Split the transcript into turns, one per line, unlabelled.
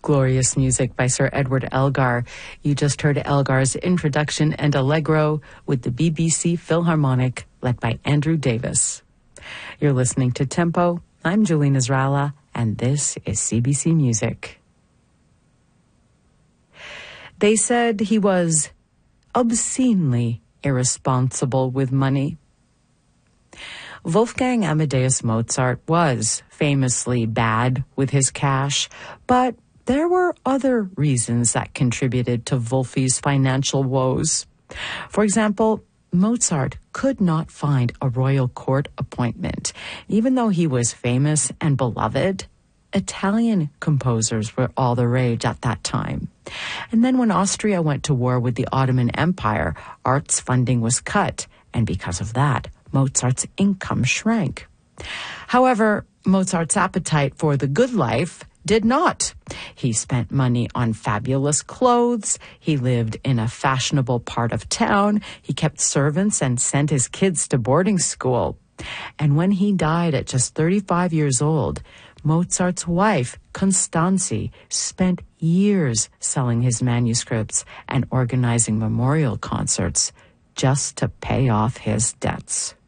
Glorious music by Sir Edward Elgar. You just heard Elgar's introduction and Allegro with the BBC Philharmonic, led by Andrew Davis. You're listening to Tempo. I'm Jolene Israela, and this is CBC Music. They said he was obscenely irresponsible with money. Wolfgang Amadeus Mozart was famously bad with his cash, but there were other reasons that contributed to Wolfie's financial woes. For example, Mozart could not find a royal court appointment. Even though he was famous and beloved, Italian composers were all the rage at that time. And then when Austria went to war with the Ottoman Empire, arts funding was cut, and because of that, Mozart's income shrank. However, Mozart's appetite for the good life did not. He spent money on fabulous clothes. He lived in a fashionable part of town. He kept servants and sent his kids to boarding school. And when he died at just 35 years old, Mozart's wife, Constanze, spent years selling his manuscripts and organizing memorial concerts just to pay off his debts.